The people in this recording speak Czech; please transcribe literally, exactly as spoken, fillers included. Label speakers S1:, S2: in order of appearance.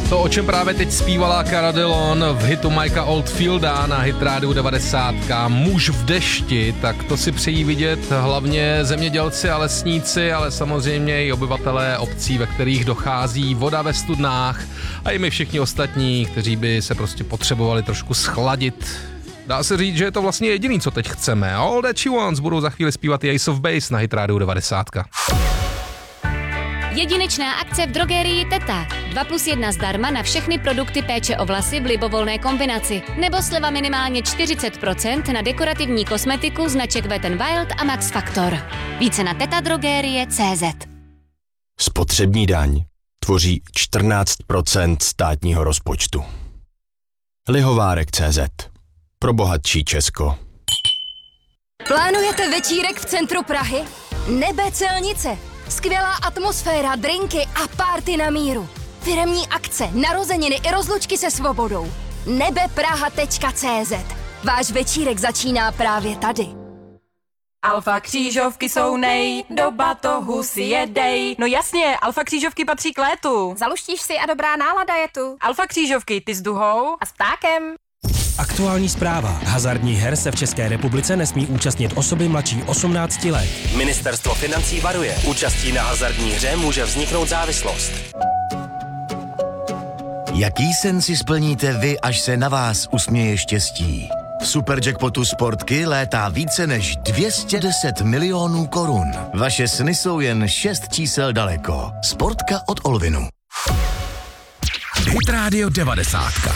S1: To, o čem právě teď zpívala Cara Delevingne v hitu Mikea Oldfielda na hit rádiu devadesát, Muž v dešti, tak to si přejí vidět hlavně zemědělci a lesníci, ale samozřejmě i obyvatelé obcí, ve kterých dochází voda ve studnách a i my všichni ostatní, kteří by se prostě potřebovali trošku schladit. Dá se říct, že je to vlastně jediný, co teď chceme. All That She Wants budou za chvíli zpívat i Ace of Base na hit rádiu devadesát.
S2: Jedinečná akce v drogerii Teta. dva plus jedna zdarma na všechny produkty péče o vlasy v libovolné kombinaci. Nebo sleva minimálně čtyřicet procent na dekorativní kosmetiku značek Wet n Wild a Max Factor. Více na tetadrogerie tečka cé zet.
S3: Spotřební daň tvoří čtrnáct procent státního rozpočtu. Lihovárek tečka cé zet. Pro bohatší Česko.
S4: Plánujete večírek v centru Prahy? Nebe Celnice. Skvělá atmosféra, drinky a party na míru. Firemní akce, narozeniny i rozlučky se svobodou. nebe praha tečka cé zet. Váš večírek začíná právě tady.
S5: Alfa křížovky jsou nej, do batohu si jedej. No jasně, alfa křížovky patří k létu.
S6: Zaluštíš si a dobrá nálada je tu.
S5: Alfa křížovky, ty s duhou
S6: a s ptákem.
S7: Aktuální zpráva. Hazardních her se v České republice nesmí účastnit osoby mladší osmnácti let.
S3: Ministerstvo financí varuje. Účastí na hazardní hře může vzniknout závislost.
S8: Jaký sen si splníte vy, až se na vás usměje štěstí? V Superjackpotu Sportky létá více než dvě stě deset milionů korun. Vaše sny jsou jen šest čísel daleko. Sportka od Olvinu.
S9: Hit rádio devadesát.